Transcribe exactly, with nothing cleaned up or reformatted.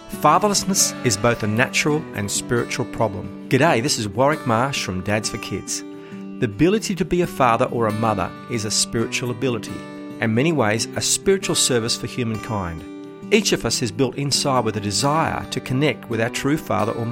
Fatherlessness is both a natural and spiritual problem. G'day, this is Warwick Marsh from Dads for Kids. The ability to be a father or a mother is a spiritual ability, and in many ways a spiritual service for humankind. Each of us is built inside with a desire to connect with our true father or